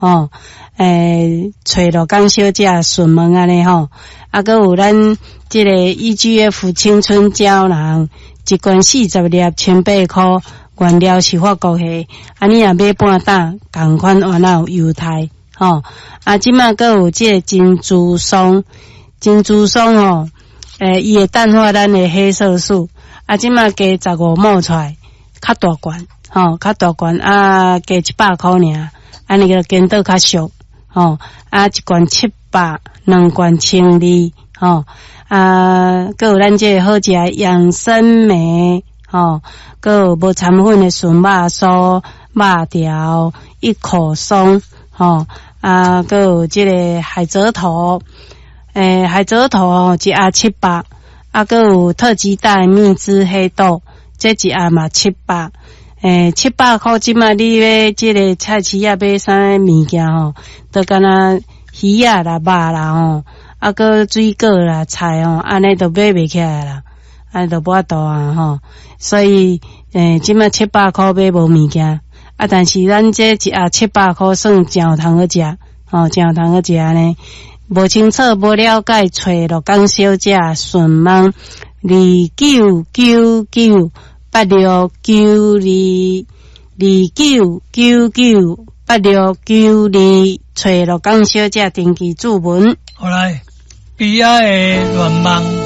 找鹿港小姐询问安尼吼，啊，搁有咱这个 EGF 青春胶囊，一罐40粒1,800块，原料是法国系，啊，你若买半打，同款原来有犹太，啊，即马搁有这个珍珠松吼，伊会淡化咱的黑色素，啊，即马加15冒出来，较大罐，较大罐，啊，加100块尔，安尼个见到较俗。啊，一罐700，两罐1200，啊，搁有咱这个好食养生梅，搁有无掺粉的纯肉酥、肉条、一口松，啊，搁有这个海蜇头，海蜇头一盒700，啊，搁有特级大蜜汁黑豆，这一盒嘛700。700块，即马你要这个菜市啊买啥物件都敢若鱼啊啦、肉啦啊个水果啦、菜安尼都买袂起来啦，安尼都无法度啊所以即马700块买无物件啊，但是咱这一盒700块算真有通好食真有通好食呢。无清楚无了解，找鹿港小姐询问29998692，29998692，找鹿港小姐登记注文。 好来，比亚的愿望。